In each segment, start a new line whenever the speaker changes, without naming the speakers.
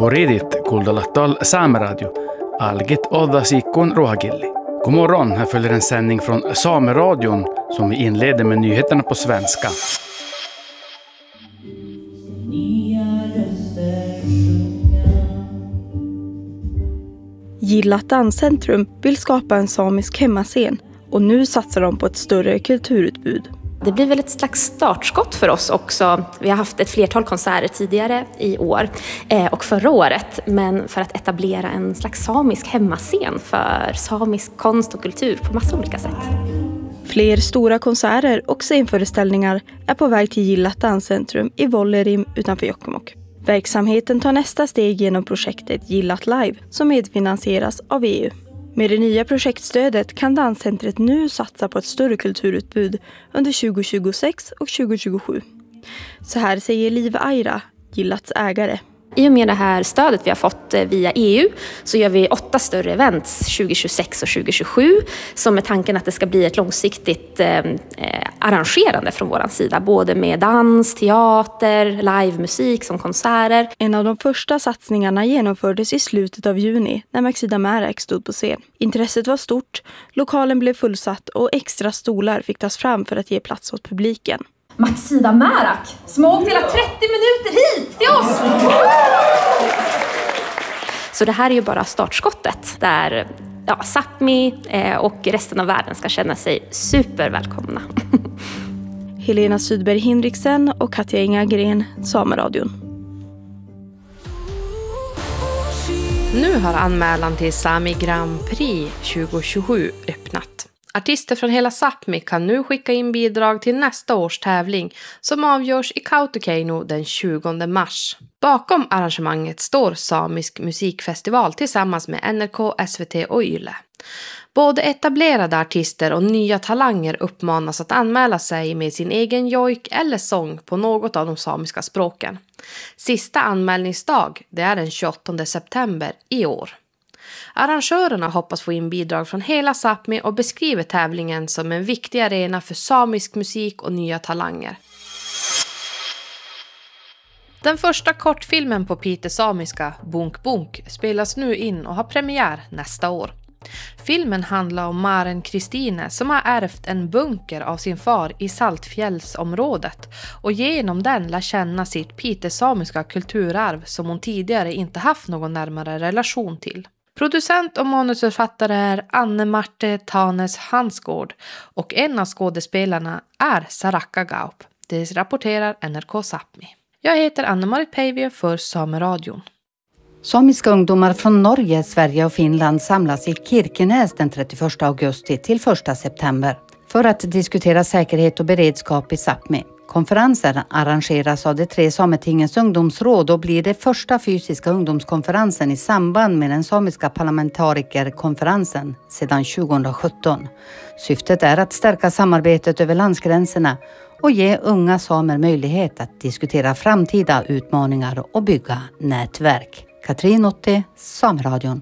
Poridit kuuldalattal Saameradio, algit oddasikkun ruhagilli. God morgon, här följer en sändning från Saameradion som vi inleder med nyheterna på svenska.
Gillat Danscentrum vill skapa en samisk hemmascen och nu satsar de på ett större kulturutbud.
Det blir väl ett slags startskott för oss också. Vi har haft ett flertal konserter tidigare i år och förra året. Men för att etablera en slags samisk hemmascen för samisk konst och kultur på massa olika sätt.
Fler stora konserter och scenföreställningar är på väg till Gillat Danscentrum i Vollerim utanför Jokkmokk. Verksamheten tar nästa steg genom projektet Gillat Live som medfinansieras av EU. Med det nya projektstödet kan Danscentret nu satsa på ett större kulturutbud under 2026 och 2027. Så här säger Liv Aira, Gillats ägare.
I och med det här stödet vi har fått via EU så gör vi 8 större events 2026 och 2027 som är tanken att det ska bli ett långsiktigt arrangerande från vår sida. Både med dans, teater, livemusik som konserter.
En av de första satsningarna genomfördes i slutet av juni när Maxida Märak stod på scen. Intresset var stort, lokalen blev fullsatt och extra stolar fick tas fram för att ge plats åt publiken.
Maxida Märak som har åkt hela 30 minuter hit till oss! Så det här är ju bara startskottet där Sápmi och resten av världen ska känna sig supervälkomna.
Helena Sydberg Hinriksen och Katja Ingagren, Saameradion.
Nu har anmälan till Sami Grand Prix 2027 öppnat. Artister från hela Sápmi kan nu skicka in bidrag till nästa års tävling som avgörs i Kautokeino den 20 mars. Bakom arrangemanget står Samisk musikfestival tillsammans med NRK, SVT och YLE. Både etablerade artister och nya talanger uppmanas att anmäla sig med sin egen jojk eller sång på något av de samiska språken. Sista anmälningsdag det är den 28 september i år. Arrangörerna hoppas få in bidrag från hela Sápmi och beskriver tävlingen som en viktig arena för samisk musik och nya talanger. Den första kortfilmen på Pite samiska, Bunk Bunk, spelas nu in och har premiär nästa år. Filmen handlar om Maren Kristine som har ärvt en bunker av sin far i Saltfjällsområdet och genom den lär känna sitt Pite samiska kulturarv som hon tidigare inte haft någon närmare relation till. Producent och manusförfattare är Anne-Marte Tanes Hansgård och en av skådespelarna är Saraka Gaup. Det rapporterar NRK Sápmi. Jag heter Anne-Marit Päivio för Saameradion.
Samiska ungdomar från Norge, Sverige och Finland samlas i Kirkenes den 31 augusti till 1 september för att diskutera säkerhet och beredskap i Sápmi. Konferensen arrangeras av de 3 sametingens ungdomsråd och blir det första fysiska ungdomskonferensen i samband med den samiska parlamentarikerkonferensen sedan 2017. Syftet är att stärka samarbetet över landsgränserna och ge unga samer möjlighet att diskutera framtida utmaningar och bygga nätverk. Katrin Otte, Saameradion.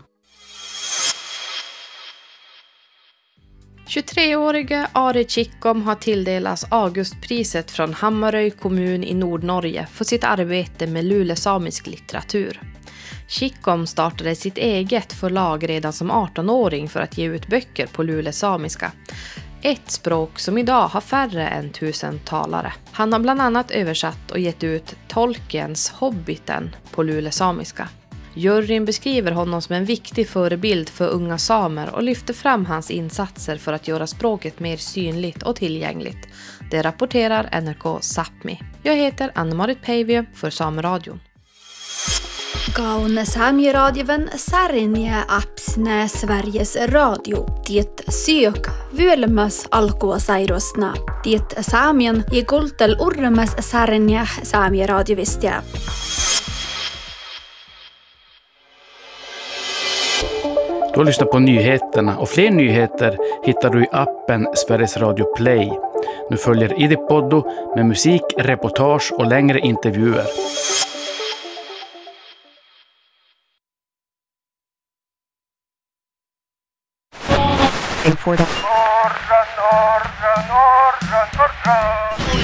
23-årige Ari Chikom har tilldelats Augustpriset från Hammarøy kommun i Nordnorge för sitt arbete med lulesamisk litteratur. Chikom startade sitt eget förlag redan som 18-åring för att ge ut böcker på lulesamiska. Ett språk som idag har färre än 1000 talare. Han har bland annat översatt och gett ut Tolkiens Hobbiten på lulesamiska. Juryn beskriver honom som en viktig förebild för unga samer och lyfter fram hans insatser för att göra språket mer synligt och tillgängligt. Det rapporterar NRK Sápmi. Jag heter Anne-Marit Päivio för Saameradion.
Kaune Saameradion Sarinja Apsnä Sveriges Radio. Det sök vyölmäs alkua sairosna. Det saamion i kultel urmäs Sarinja Saameradiovistja.
Du har lyssnat på nyheterna och fler nyheter hittar du i appen Sveriges Radio Play. Nu följer Idipoddo med musik, reportage och längre intervjuer.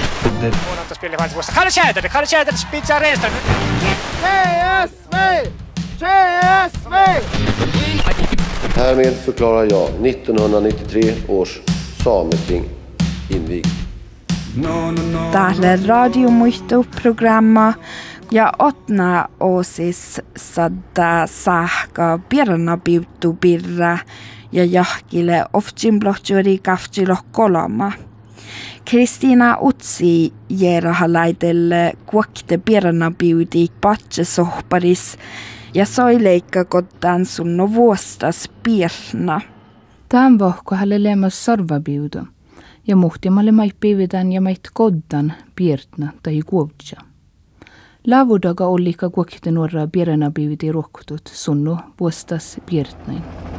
Kalla tjäder, spitsa resta. Nej, yes, nej! CSV! Härmed förklarar jag 1993 års Sameting invigt.
Täällä radiomuistoprogramma ja otna osis sadda sahka pirnapiuttu pirra ja jahkile oftimblotjuri kaftilo kolama. Kristiina Utsi jerahalaitelle kuokte pirnapiuti patse sohparis ja soileikka kottaan sunno vuostas pirna.
Tämän vohko hälle leemas sarvapiudu. Ja muhtimalle mait pivitän ja mait koddan piirtna tai kuotsa. Laavudaga ollika kuokte nuorra pierena piviti rokkutut sunnu vuostas piirtnain.